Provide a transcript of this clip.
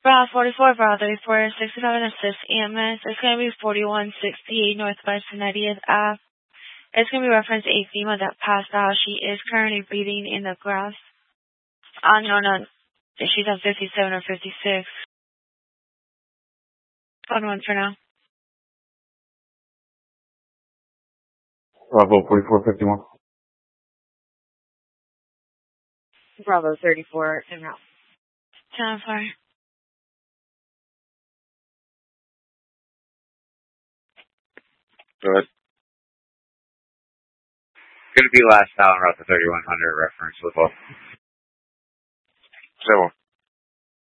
Bravo 44, Bravo 34, 67 assist EMS. It's going to be 4168 Northwest 90th Ave. It's going to be reference a female that passed out. She is currently breathing in the grass. Unknown if she's on 57 or 56. Phone one for now. Bravo 4451. Bravo 34, en route. 10-4. Go ahead. Going to be last out on route to 3100 reference with all. 7